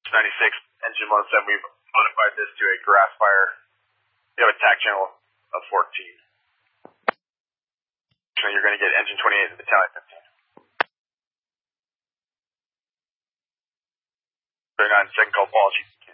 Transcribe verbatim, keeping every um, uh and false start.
ninety-six, engine one oh seven, we've modified this to a grass fire. You have a tack channel of fourteen. So you're going to get engine twenty-eight and battalion fifteen. thirty-nine, second call, apology.